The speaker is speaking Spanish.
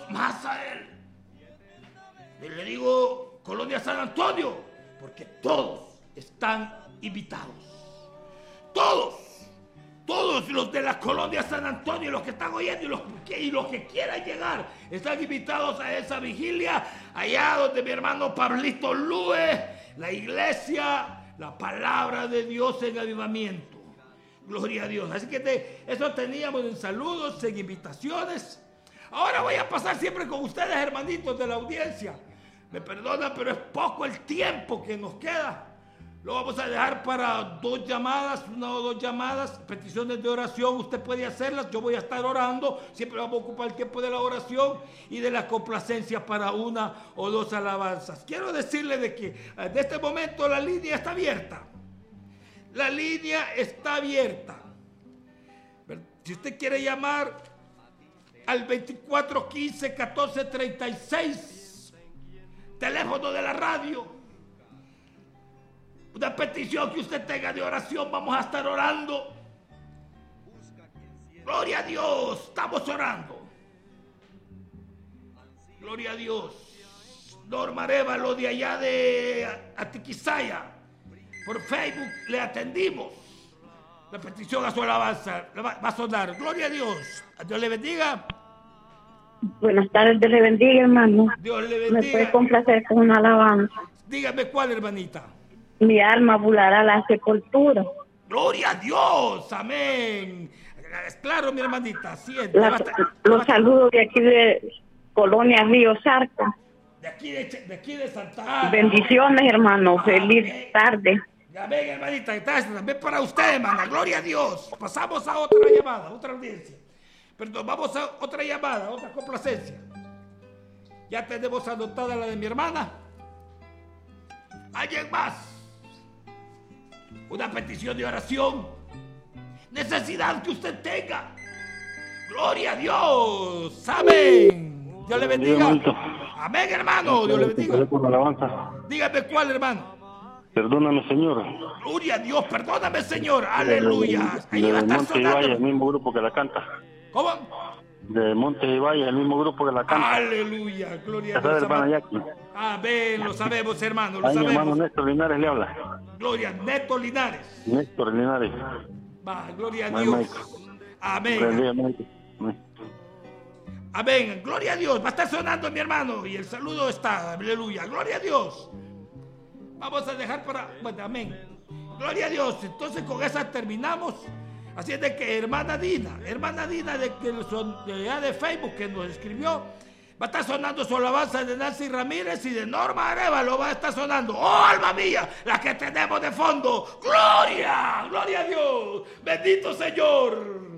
más a él. Y le digo Colonia San Antonio, porque todos están invitados. Todos los de la Colonia San Antonio, los que están oyendo y los que quieran llegar, están invitados a esa vigilia, allá donde mi hermano Pablito Lue, la iglesia, la palabra de Dios en avivamiento. Gloria a Dios. Así que eso teníamos en saludos, en invitaciones. Ahora voy a pasar siempre con ustedes, hermanitos de la audiencia. Me perdonan, pero es poco el tiempo que nos queda. Lo vamos a dejar para una o dos llamadas, peticiones de oración. Usted puede hacerlas, yo voy a estar orando. Siempre vamos a ocupar el tiempo de la oración y de la complacencia para una o dos alabanzas. Quiero decirle de que de este momento la línea está abierta. La línea está abierta. Si usted quiere llamar al 2415-1436, teléfono de la radio, una petición que usted tenga de oración, vamos a estar orando. Gloria a Dios, estamos orando. Gloria a Dios. Norma Arévalo de allá de Atiquizaya, por Facebook le atendimos. La petición a su alabanza va a sonar. Gloria a Dios. Dios le bendiga. Buenas tardes, Dios le bendiga, hermano. Dios le bendiga. Me puede complacer con una alabanza. Dígame cuál, hermanita. Mi alma volará a la sepultura. Gloria a Dios, amén. Claro, mi hermanita, así es. Los saludos de aquí de Colonia Río Sarco. De aquí de Santa Ana. Bendiciones, hermano. Feliz tarde. Amén, hermanita. Gracias también para usted, hermana. Gloria a Dios. Pasamos a otra llamada, otra audiencia. Perdón, vamos a otra llamada, otra complacencia. Ya tenemos anotada la de mi hermana. ¿Alguien más? Una petición de oración. Necesidad que usted tenga. Gloria a Dios. Amén. Dios le bendiga. Amén, hermano. Dios le bendiga. Dígame cuál, hermano. Perdóname, Señor. Gloria a Dios. Perdóname, Señor. Aleluya. Ahí va a estar Monte y Valle, el mismo grupo que la canta. ¿Cómo? De Monte y Valle, el mismo grupo que la canta. Aleluya. Gloria a Dios. Amén. Lo sabemos, hermano. Lo sabemos. Hermano Néstor Linares le habla. Gloria. Neto Linares. Néstor Linares. Va, gloria a Dios. Amén. Amén. Gloria a Dios. Va a estar sonando, mi hermano. Y el saludo está. Aleluya. Gloria a Dios. Vamos a dejar para... Bueno, amén. Gloria a Dios. Entonces con esa terminamos. Así es de que hermana Dina de Facebook que nos escribió, va a estar sonando su alabanza de Nancy Ramírez y de Norma Arévalo va a estar sonando. ¡Oh, alma mía! La que tenemos de fondo. ¡Gloria! ¡Gloria a Dios! ¡Bendito Señor!